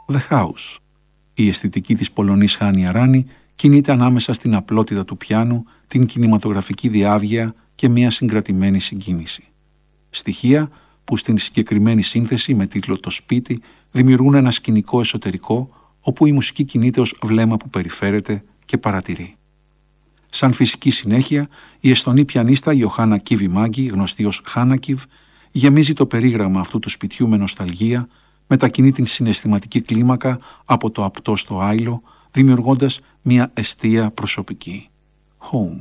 The House. Η αισθητική της Πολωνής Χάνια Ράνη κινείται ανάμεσα στην απλότητα του πιάνου, την κινηματογραφική διάβγεια και μια συγκρατημένη συγκίνηση. Στοιχεία που στην συγκεκριμένη σύνθεση με τίτλο «Το σπίτι» δημιουργούν ένα σκηνικό εσωτερικό όπου η μουσική κινείται ως βλέμμα που περιφέρεται και παρατηρεί. Σαν φυσική συνέχεια, η εστονή πιανίστα Ιωάννα Κίβι-Μάγκη, γνωστή ως Χάνακιβ, γεμίζει το περίγραμμα αυτού του σπιτιού με νοσταλγία, μετακινεί την συναισθηματική κλίμακα από το απτό στο άειλο, δημιουργώντας μια εστία προσωπική. Home.